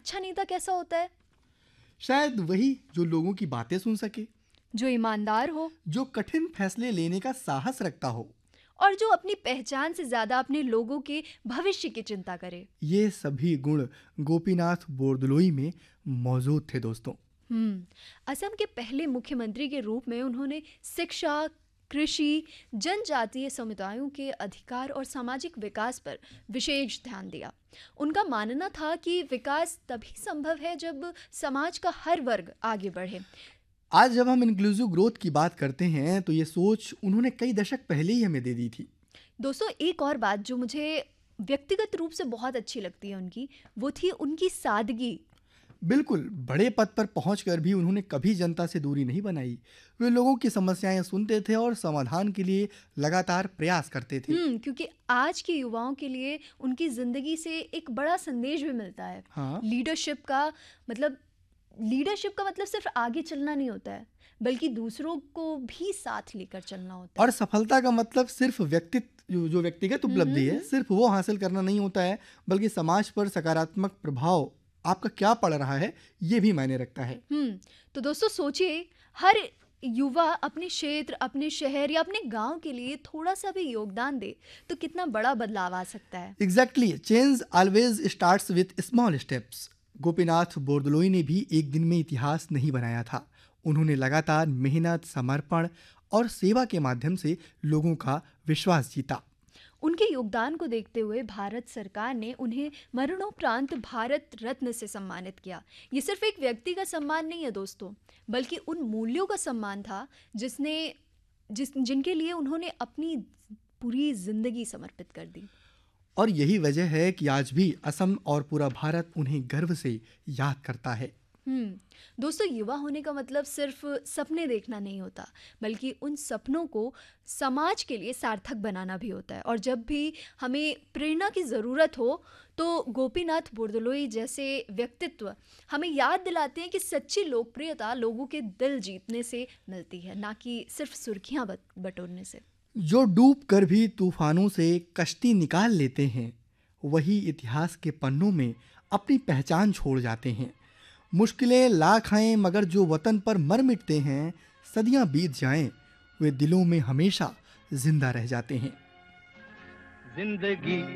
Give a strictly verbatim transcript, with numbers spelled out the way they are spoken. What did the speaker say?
अच्छा नेता कैसा होता है? शायद वही जो लोगों की बातें सुन सके, जो ईमानदार हो जो कठिन फैसले लेने का साहस रखता हो। और जो अपनी पहचान से ज्यादा अपने लोगों के भविष्य की चिंता करे। ये सभी गुण गोपीनाथ बोरदोलोई में मौजूद थे दोस्तों। हम्म असम के पहले मुख्यमंत्री के रूप में उन्होंने शिक्षा, कृषि, जनजातीय समुदायों के अधिकार और सामाजिक विकास पर विशेष ध्यान दिया। उनका मानना था कि विकास तभी संभव है जब समाज का हर वर्ग आगे बढ़े। आज जब हम इंक्लूसिव ग्रोथ की बात करते हैं तो ये सोच उन्होंने कई दशक पहले ही हमें दे दी थी। दोस्तों, एक और बात जो मुझे व्यक्तिगत रूप से बहुत अच्छी लगती है उनकी, वो थी उनकी सादगी। बिल्कुल, बड़े पद पर पहुंचकर भी उन्होंने कभी जनता से दूरी नहीं बनाई। वे लोगों की समस्याएं सुनते थे और समाधान के लिए लगातार प्रयास करते थे। हम्म क्योंकि आज के युवाओं के लिए उनकी जिंदगी से एक बड़ा संदेश भी मिलता है। हाँ, लीडरशिप का मतलब लीडरशिप का मतलब सिर्फ आगे चलना नहीं होता है, बल्कि दूसरों को भी साथ लेकर चलना होता और है। सफलता का मतलब सिर्फ व्यक्तित्व जो जो व्यक्तिगत हम्म उपलब्धि है, हम्म सिर्फ वो हासिल करना नहीं होता है, बल्कि समाज पर सकारात्मक प्रभाव आपका क्या पड़ रहा है, ये भी मायने रखता है। हम्म तो दोस्तों सोचिए, हर युवा अपने क्षेत्र, अपने शहर या अपने गांव के लिए थोड़ा सा भी योगदान दे तो कितना बड़ा बदलाव आ सकता है। Exactly, change always starts with small steps. Gopinath Bordoloi ने भी एक दिन में इतिहास नहीं बनाया था। उन्होंने लगातार मेहनत, समर्पण और सेवा के माध्यम से लोगों का विश्वास जीता। उनके योगदान को देखते हुए भारत सरकार ने उन्हें मरणोपरांत भारत रत्न से सम्मानित किया। ये सिर्फ एक व्यक्ति का सम्मान नहीं है दोस्तों, बल्कि उन मूल्यों का सम्मान था जिसने जिस जिनके लिए उन्होंने अपनी पूरी जिंदगी समर्पित कर दी। और यही वजह है कि आज भी असम और पूरा भारत उन्हें गर्व से याद करता है। हम्म दोस्तों, युवा होने का मतलब सिर्फ सपने देखना नहीं होता, बल्कि उन सपनों को समाज के लिए सार्थक बनाना भी होता है। और जब भी हमें प्रेरणा की ज़रूरत हो तो गोपीनाथ बोरदोलोई जैसे व्यक्तित्व हमें याद दिलाते हैं कि सच्ची लोकप्रियता लोगों के दिल जीतने से मिलती है, ना कि सिर्फ सुर्खियां बट- बटोरने से। जो डूब कर भी तूफानों से कश्ती निकाल लेते हैं, वही इतिहास के पन्नों में अपनी पहचान छोड़ जाते हैं। मुश्किलें लाख आएं मगर जो वतन पर मर मिटते हैं, सदियां बीत जाएं, वे दिलों में हमेशा जिंदा रह जाते हैं। जिंदगी